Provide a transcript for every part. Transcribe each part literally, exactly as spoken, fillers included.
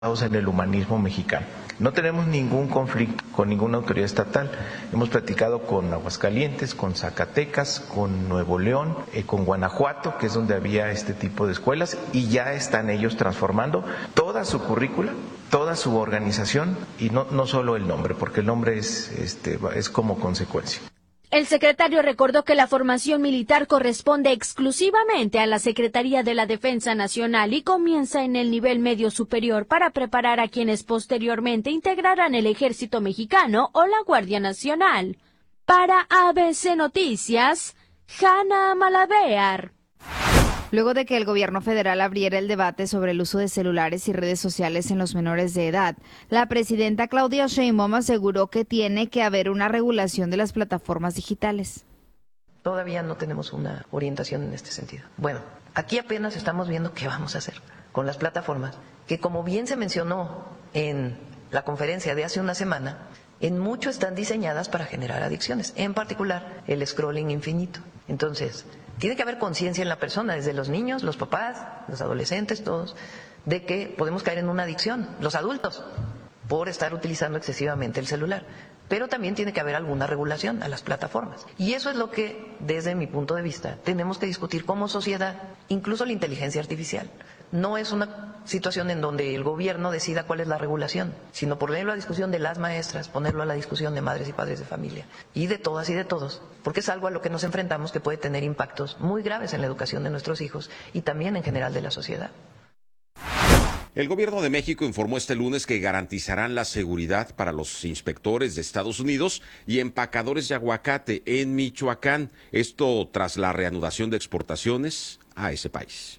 en el humanismo mexicano. No tenemos ningún conflicto con ninguna autoridad estatal. Hemos platicado con Aguascalientes, con Zacatecas, con Nuevo León, eh, con Guanajuato, que es donde había este tipo de escuelas, y ya están ellos transformando toda su currícula, toda su organización, y no, no solo el nombre, porque el nombre es, este, es como consecuencia. El secretario recordó que la formación militar corresponde exclusivamente a la Secretaría de la Defensa Nacional y comienza en el nivel medio superior para preparar a quienes posteriormente integrarán el Ejército Mexicano o la Guardia Nacional. Para A B C Noticias, Hanna Malavéar. Luego de que el gobierno federal abriera el debate sobre el uso de celulares y redes sociales en los menores de edad, la presidenta Claudia Sheinbaum aseguró que tiene que haber una regulación de las plataformas digitales. Todavía no tenemos una orientación en este sentido. Bueno, aquí apenas estamos viendo qué vamos a hacer con las plataformas, que como bien se mencionó en la conferencia de hace una semana, en mucho están diseñadas para generar adicciones, en particular el scrolling infinito. Entonces, tiene que haber conciencia en la persona, desde los niños, los papás, los adolescentes, todos, de que podemos caer en una adicción, los adultos, por estar utilizando excesivamente el celular. Pero también tiene que haber alguna regulación a las plataformas. Y eso es lo que, desde mi punto de vista, tenemos que discutir como sociedad, incluso la inteligencia artificial. No es una situación en donde el gobierno decida cuál es la regulación, sino ponerlo a la discusión de las maestras, ponerlo a la discusión de madres y padres de familia, y de todas y de todos, porque es algo a lo que nos enfrentamos que puede tener impactos muy graves en la educación de nuestros hijos y también en general de la sociedad. El gobierno de México informó este lunes que garantizarán la seguridad para los inspectores de Estados Unidos y empacadores de aguacate en Michoacán, esto tras la reanudación de exportaciones a ese país.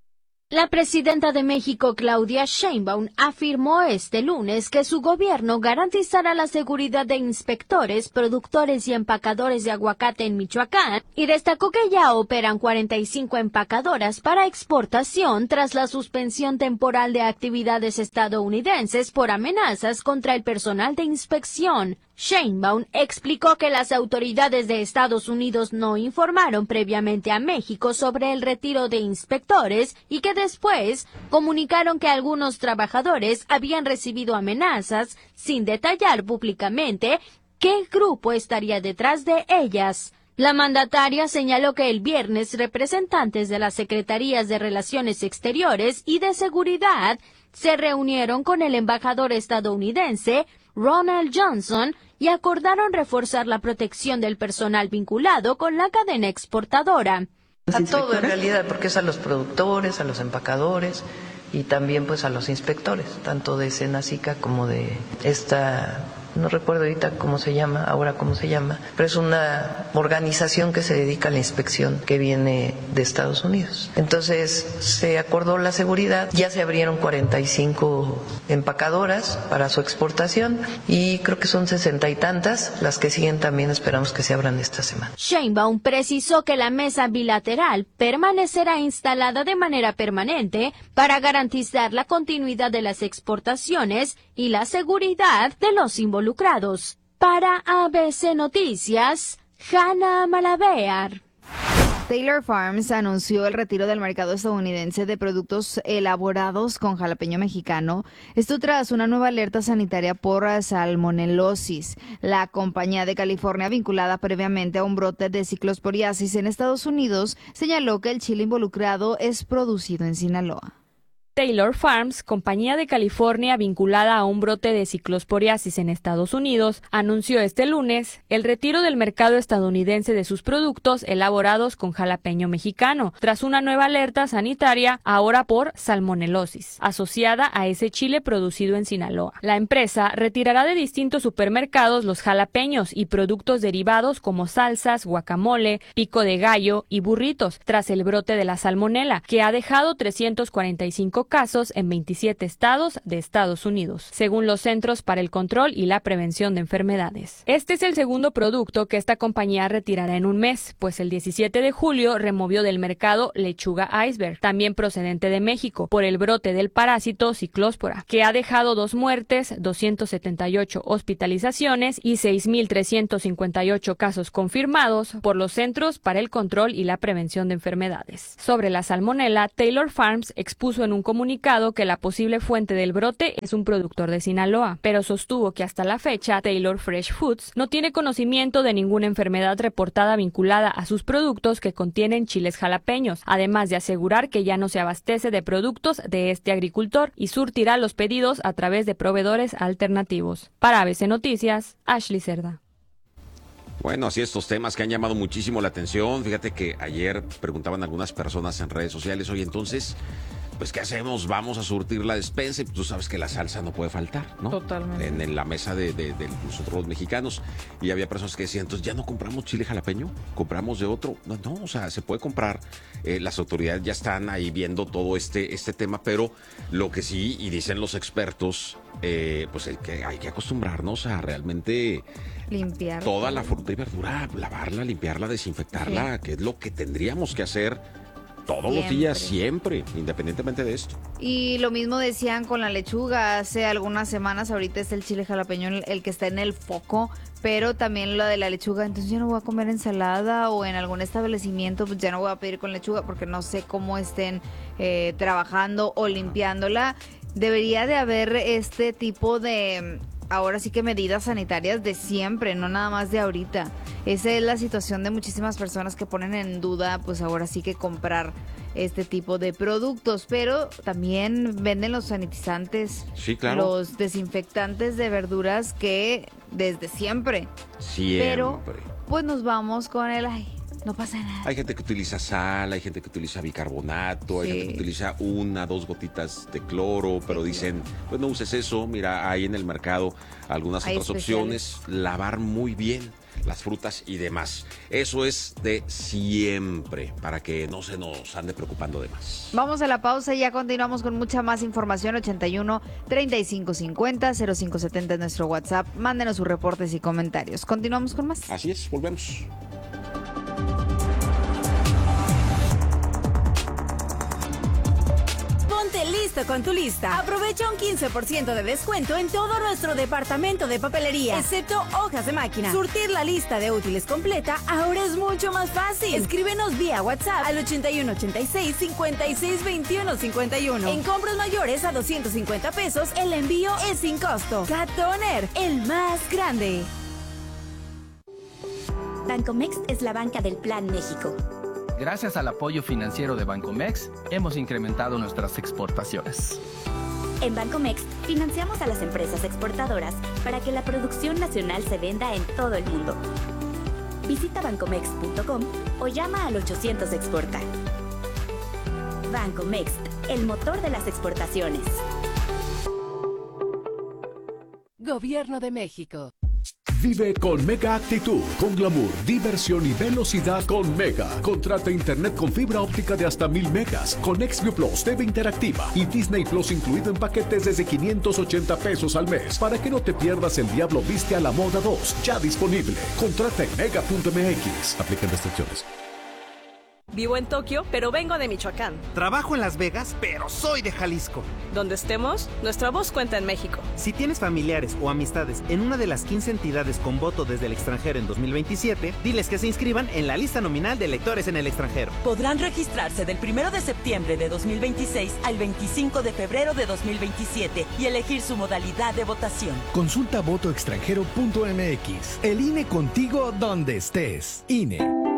La presidenta de México, Claudia Sheinbaum, afirmó este lunes que su gobierno garantizará la seguridad de inspectores, productores y empacadores de aguacate en Michoacán y destacó que ya operan cuarenta y cinco empacadoras para exportación tras la suspensión temporal de actividades estadounidenses por amenazas contra el personal de inspección. Sheinbaum explicó que las autoridades de Estados Unidos no informaron previamente a México sobre el retiro de inspectores y que después comunicaron que algunos trabajadores habían recibido amenazas sin detallar públicamente qué grupo estaría detrás de ellas. La mandataria señaló que el viernes representantes de las Secretarías de Relaciones Exteriores y de Seguridad se reunieron con el embajador estadounidense Ronald Johnson y acordaron reforzar la protección del personal vinculado con la cadena exportadora. A todo en realidad, porque es a los productores, a los empacadores y también pues a los inspectores, tanto de Senacica como de esta, no recuerdo ahorita cómo se llama, ahora cómo se llama, pero es una organización que se dedica a la inspección que viene de Estados Unidos. Entonces se acordó la seguridad, ya se abrieron cuarenta y cinco empacadoras para su exportación y creo que son sesenta y tantas, las que siguen también esperamos que se abran esta semana. Sheinbaum precisó que la mesa bilateral permanecerá instalada de manera permanente para garantizar la continuidad de las exportaciones y la seguridad de los involucrados. Para A B C Noticias, Hanna Malavéar. Taylor Farms anunció el retiro del mercado estadounidense de productos elaborados con jalapeño mexicano, esto tras una nueva alerta sanitaria por salmonelosis. La compañía de California, vinculada previamente a un brote de ciclosporiasis en Estados Unidos, señaló que el chile involucrado es producido en Sinaloa. Taylor Farms, compañía de California vinculada a un brote de ciclosporiasis en Estados Unidos, anunció este lunes el retiro del mercado estadounidense de sus productos elaborados con jalapeño mexicano, tras una nueva alerta sanitaria ahora por salmonelosis, asociada a ese chile producido en Sinaloa. La empresa retirará de distintos supermercados los jalapeños y productos derivados como salsas, guacamole, pico de gallo y burritos, tras el brote de la salmonela, que ha dejado trescientos cuarenta y cinco casos en veintisiete estados de Estados Unidos, según los Centros para el Control y la Prevención de Enfermedades. Este es el segundo producto que esta compañía retirará en un mes, pues el diecisiete de julio removió del mercado lechuga iceberg, también procedente de México, por el brote del parásito ciclóspora, que ha dejado dos muertes, doscientas setenta y ocho hospitalizaciones y seis mil trescientos cincuenta y ocho casos confirmados por los Centros para el Control y la Prevención de Enfermedades. Sobre la salmonela, Taylor Farms expuso en un comunicado que la posible fuente del brote es un productor de Sinaloa, pero sostuvo que hasta la fecha Taylor Fresh Foods no tiene conocimiento de ninguna enfermedad reportada vinculada a sus productos que contienen chiles jalapeños, además de asegurar que ya no se abastece de productos de este agricultor y surtirá los pedidos a través de proveedores alternativos. Para A B C Noticias, Ashley Cerda. Bueno, así estos temas que han llamado muchísimo la atención. Fíjate que ayer preguntaban algunas personas en redes sociales, oye, entonces, pues, ¿qué hacemos? Vamos a surtir la despensa. Y tú sabes que la salsa no puede faltar, ¿no? Totalmente. En, en la mesa de, de, de nosotros los mexicanos. Y había personas que decían, entonces, ¿ya no compramos chile jalapeño? ¿Compramos de otro? No, no, o sea, se puede comprar. Eh, las autoridades ya están ahí viendo todo este, este tema, pero lo que sí, y dicen los expertos, eh, pues el que hay que acostumbrarnos a realmente limpiar toda la fruta y verdura, lavarla, limpiarla, desinfectarla, sí. Que es lo que tendríamos que hacer todos siempre. Los días, siempre, independientemente de esto. Y lo mismo decían con la lechuga hace algunas semanas. Ahorita es el chile jalapeño el, el que está en el foco, pero también lo de la lechuga. Entonces yo no voy a comer ensalada, o en algún establecimiento pues ya no voy a pedir con lechuga porque no sé cómo estén eh, trabajando o limpiándola. Debería de haber este tipo de, ahora sí que medidas sanitarias de siempre, no nada más de ahorita. Esa es la situación de muchísimas personas que ponen en duda, pues ahora sí que comprar este tipo de productos, pero también venden los sanitizantes, sí, claro. Los desinfectantes de verduras que desde siempre. Siempre. Pero pues nos vamos con el ay. No pasa nada. Hay gente que utiliza sal, hay gente que utiliza bicarbonato, sí. Hay gente que utiliza una, dos gotitas de cloro, pero dicen, pues no uses eso. Mira, hay en el mercado algunas hay otras especiales. Opciones. Lavar muy bien las frutas y demás. Eso es de siempre, para que no se nos ande preocupando de más. Vamos a la pausa y ya continuamos con mucha más información. Ochenta y uno, treinta y cinco cincuenta, cero cinco setenta es nuestro WhatsApp. Mándenos sus reportes y comentarios. Continuamos con más. Así es, volvemos. Ponte listo con tu lista. Aprovecha un quince por ciento de descuento en todo nuestro departamento de papelería, excepto hojas de máquina. Surtir la lista de útiles completa ahora es mucho más fácil. Escríbenos vía WhatsApp al ochenta y uno, ochenta y seis, cincuenta y seis, veintiuno, cincuenta y uno. En compras mayores a doscientos cincuenta pesos, el envío es sin costo. Cat Toner, el más grande. Bancomext es la banca del Plan México. Gracias al apoyo financiero de Bancomext, hemos incrementado nuestras exportaciones. En Bancomext, financiamos a las empresas exportadoras para que la producción nacional se venda en todo el mundo. Visita bancomext punto com o llama al ochocientos exporta. Bancomext, el motor de las exportaciones. Gobierno de México. Vive con Mega Actitud, con glamour, diversión y velocidad con Mega. Contrata internet con fibra óptica de hasta mil megas, con XView Plus, T V interactiva y Disney Plus incluido en paquetes desde quinientos ochenta pesos al mes. Para que no te pierdas El Diablo Viste a la Moda dos, ya disponible. Contrata en mega punto m x. Aplican restricciones. Vivo en Tokio, pero vengo de Michoacán. Trabajo en Las Vegas, pero soy de Jalisco. Donde estemos, nuestra voz cuenta en México. Si tienes familiares o amistades en una de las quince entidades con voto desde el extranjero en dos mil veintisiete, diles que se inscriban en la lista nominal de electores en el extranjero. Podrán registrarse del primero de septiembre de dos mil veintiséis al veinticinco de febrero de dos mil veintisiete y elegir su modalidad de votación. Consulta voto extranjero punto m x. El I N E contigo donde estés. I N E.